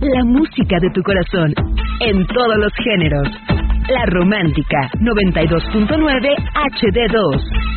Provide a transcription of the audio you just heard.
la música de tu corazón, en todos los géneros. La Romántica 92.9 HD2.